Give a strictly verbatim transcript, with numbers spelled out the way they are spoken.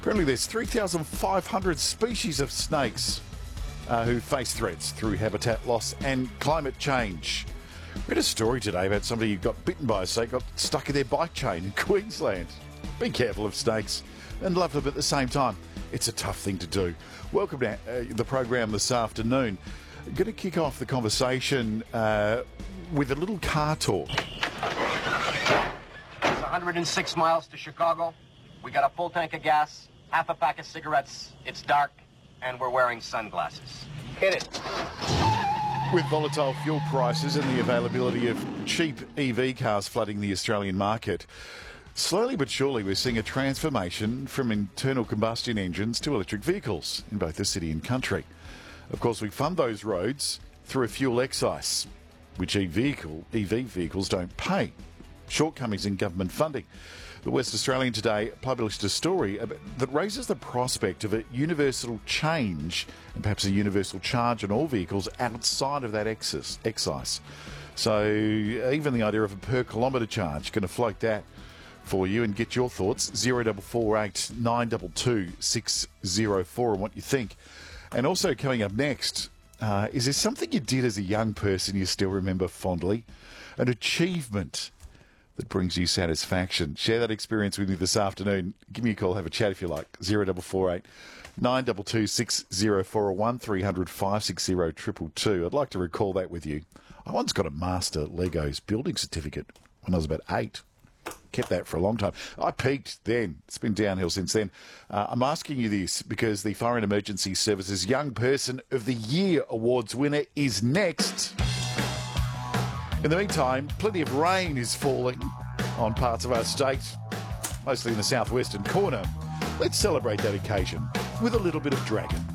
Apparently there's three thousand five hundred species of snakes uh, who face threats through habitat loss and climate change. Read a story today about somebody who got bitten by a snake, got stuck in their bike chain in Queensland. Be careful of snakes and love them at the same time. It's a tough thing to do. Welcome to uh, the program this afternoon. I'm going to kick off the conversation uh, with a little car talk. It's one hundred six miles to Chicago. We got a full tank of gas, half a pack of cigarettes. It's dark, and we're wearing sunglasses. Hit it. With volatile fuel prices and the availability of cheap E V cars flooding the Australian market, slowly but surely we're seeing a transformation from internal combustion engines to electric vehicles in both the city and country. Of course, we fund those roads through a fuel excise, which E V vehicle, E V vehicles don't pay. Shortcomings in government funding. The West Australian today published a story that raises the prospect of a universal change and perhaps a universal charge on all vehicles outside of that excess, excise. So even the idea of a per kilometre charge, going to float that for you and get your thoughts. zero four four eight nine two two six zero four and what you think. And also coming up next, uh, is there something you did as a young person you still remember fondly? An achievement that brings you satisfaction. Share that experience with me this afternoon. Give me a call, have a chat if you like. zero four four eight nine two two six zero four or one three hundred five six zero two two two. I'd like to recall that with you. I once got a master Legos building certificate when I was about eight. Kept that for a long time. I peaked then. It's been downhill since then. Uh, I'm asking you this because the Fire and Emergency Services Young Person of the Year Awards winner is next. In the meantime, plenty of rain is falling on parts of our state, mostly in the southwestern corner. Let's celebrate that occasion with a little bit of Dragon.